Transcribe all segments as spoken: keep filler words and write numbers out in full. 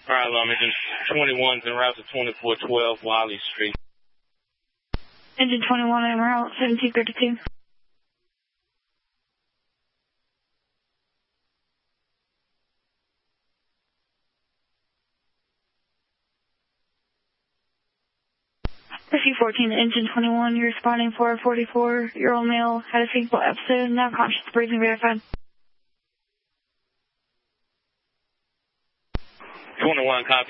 Fire alarm engine twenty-one's en route to twenty-four twelve Wiley Street. Engine twenty-one en route, seventeen thirty-two. Rescue fourteen, engine twenty-one, you're responding for a forty-four-year-old male, had a feeble episode, now conscious, breathing verified. twenty-one, copy.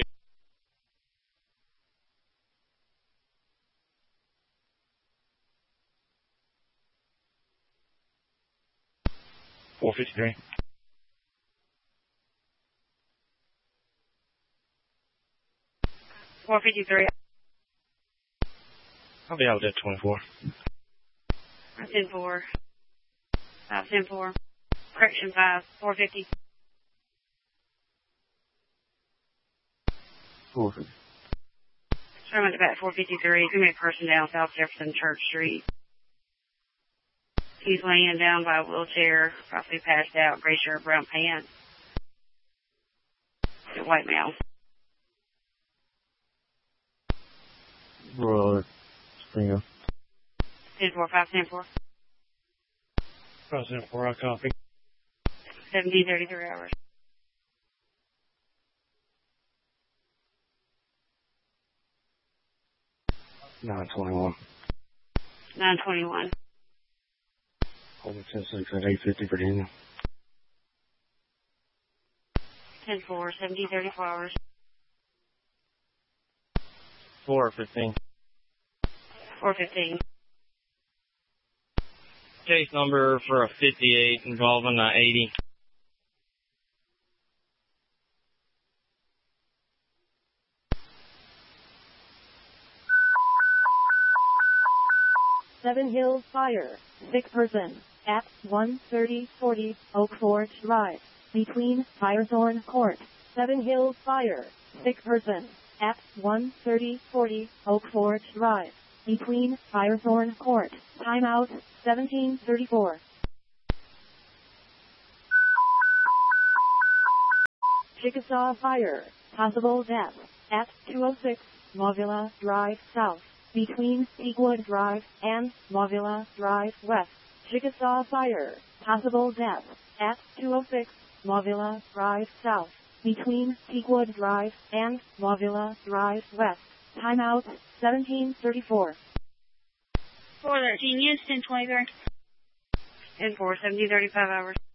four fifty-three. four fifty-three. I'll be out at twenty-four. ten four. five ten four. Correction five, four fifty. four fifty. Sherman to back four fifty-three. Give me a person down South Jefferson Church Street. He's laying down by a wheelchair, probably passed out, gray shirt, brown pants. White male. Roller. Springer. ten four, five ten four. five ten four, I copy. seventeen thirty-three hours. nine twenty-one. nine twenty-one. Over ten six at eight fifty, Virginia. ten four, seventeen thirty-four hours. four fifteen. four fifteen. Case number for a fifty-eight involving a eighty. Seven Hills Fire, sick person, at one thirty forty Oak Forge Drive, between Firethorn Court. Seven Hills Fire, sick person, at one thirty forty Oak Forge Drive, between Firethorn Court. Timeout, seventeen thirty-four. Chickasaw Fire, possible death, at two oh six Mauvilla Drive South, between Peakwood Drive and Mauvilla Drive West. Chickasaw Fire, possible death, at two oh six Mauvilla Drive South, between Peakwood Drive and Mauvilla Drive West. Timeout, seventeen thirty-four. four thirteen, Houston, twenty-three. ten four, seventeen thirty-five hours.